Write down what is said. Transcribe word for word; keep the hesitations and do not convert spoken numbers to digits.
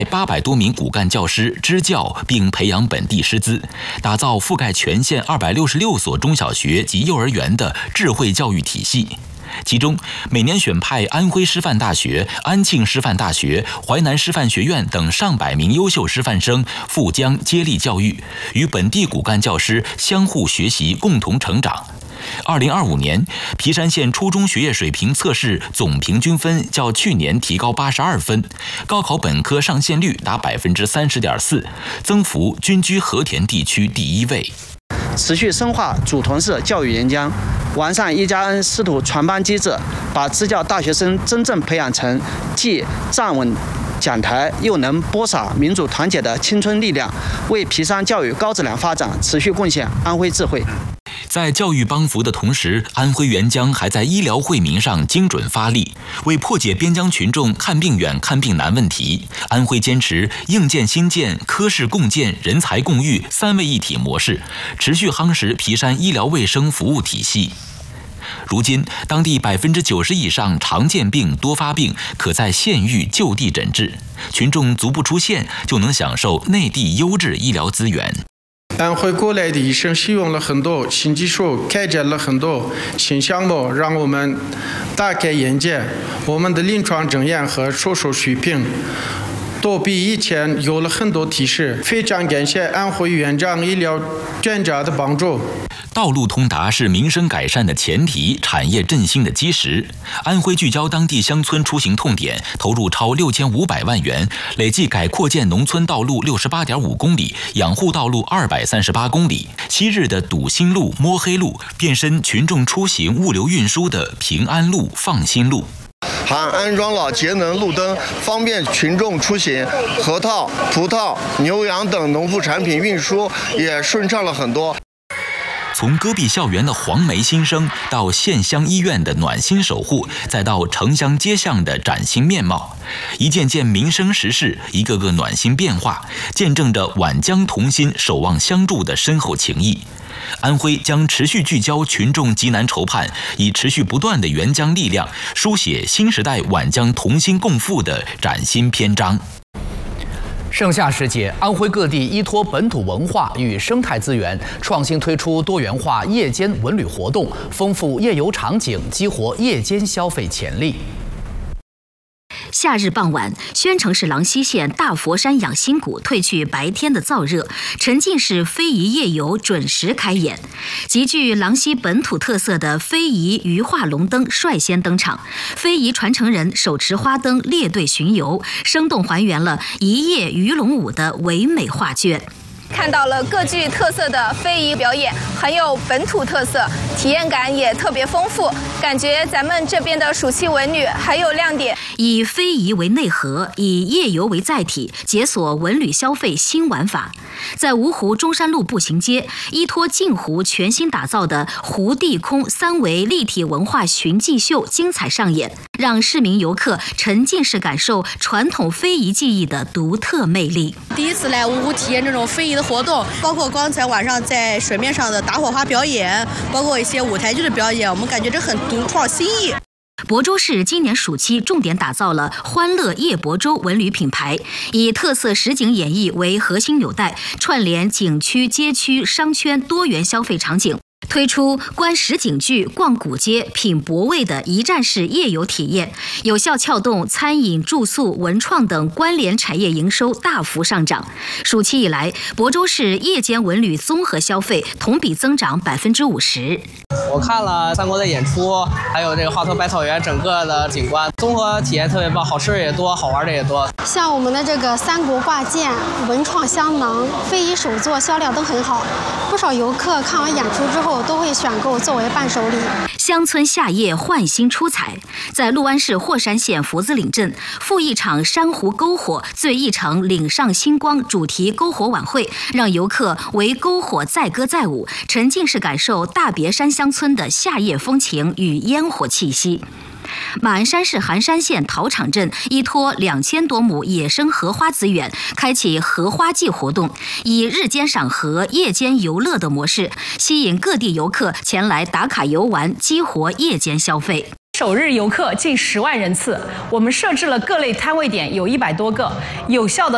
八百多名骨干教师支教并培养本地师资，打造覆盖全县二百六十六所中小学及幼儿园的智慧教育体系。其中，每年选派安徽师范大学、安庆师范大学、淮南师范学院等上百名优秀师范生赴江接力教育，与本地骨干教师相互学习，共同成长。二零二五年，皮山县初中学业水平测试总平均分较去年提高八十二分，高考本科上线率达百分之三十点四，增幅均居和田地区第一位。 持续深化组团式教育沿江，完善一加 N 师徒传班机制，把支教大学生真正培养成既站稳讲台又能播撒民主团结的青春力量，为皮山教育高质量发展持续贡献安徽智慧。 在教育帮扶的同时，安徽援疆还在医疗惠民上精准发力。为破解边疆群众看病远、看病难问题，安徽坚持硬件新建、科室共建、人才共育三位一体模式，持续夯实皮山医疗卫生服务体系。如今，当地百分之九十以上常见病、多发病可在县域就地诊治，群众足不出县就能享受内地优质医疗资源。 安徽过来的医生使用了很多新技术，开展了很多新项目，让我们大开眼界。我们的临床诊验和手术水平都比以前有了很多提示，非常感谢安徽援疆医疗专家的帮助。 道路通达是民生改善的前提，产业振兴的基石。安徽聚焦当地乡村出行痛点，投入超六千五百万元，累计改扩建农村道路六十八点五公里，养护道路二百三十八公里。昔日的堵心路、摸黑路，变身群众出行物流运输的平安路、放心路。 还安装了节能路灯，方便群众出行。核桃、葡萄、牛羊等农副产品运输也顺畅了很多。 从戈壁校园的黄梅新生，到县乡医院的暖心守护，再到城乡街巷的崭新面貌，一件件民生实事，一个个暖心变化，见证着皖江同心、守望相助的深厚情谊。安徽将持续聚焦群众急难愁盼，以持续不断的援疆力量，书写新时代皖江同心共富的崭新篇章。 盛夏时节，安徽各地依托本土文化与生态资源，创新推出多元化夜间文旅活动，丰富夜游场景，激活夜间消费潜力。 夏日傍晚，宣城市郎溪县大佛山养心谷褪去白天的燥热，沉浸式非遗夜游准时开演。极具郎溪本土特色的非遗鱼化龙灯率先登场，非遗传承人手持花灯列队巡游，生动还原了一夜鱼龙舞的唯美画卷。 看到了各具特色的非遗表演，很有本土特色，体验感也特别丰富，感觉咱们这边的暑期文旅很有亮点。 以非遗为内核，以夜游为载体，解锁文旅消费新玩法。在芜湖中山路步行街，依托镜湖全新打造的湖地空三维立体文化寻迹秀精彩上演，让市民游客沉浸式感受传统非遗技艺的独特魅力。 第一次来芜湖体验这种非遗的活动，包括刚才晚上在水面上的打火花表演，包括一些舞台剧的表演，我们感觉这很独创新意。 亳州市今年暑期重点打造了欢乐夜亳州文旅品牌，以特色实景演绎为核心纽带，串联景区、街区、商圈多元消费场景，推出观实景剧、逛古街、品博味的一站式夜游体验，有效撬动餐饮、住宿、文创等关联产业营收大幅上涨。暑期以来，亳州市夜间文旅综合消费同比增长百分之五十。 我看了三国的演出，还有这个华佗百草园整个的景观，综合体验特别棒，好吃的也多，好玩的也多。 像我们的这个三国挂件、文创香囊、非遗手作销量都很好，不少游客看完演出之后都会选购作为伴手礼。 乡村夏夜焕新出彩，在六安市霍山县福子岭镇，赴一场珊瑚篝火醉一场岭上星光主题篝火晚会，让游客为篝火载歌载舞，沉浸式感受大别山乡村的夏夜风情与烟火气息。马鞍山市寒山县桃场镇依托两千多亩野生荷花资源，开启荷花季活动，以日间赏荷、夜间游乐的模式，吸引各地游客前来打卡游玩，激活夜间消费。 首日游客近十万人次，我们设置了各类摊位点有一百多个，有效的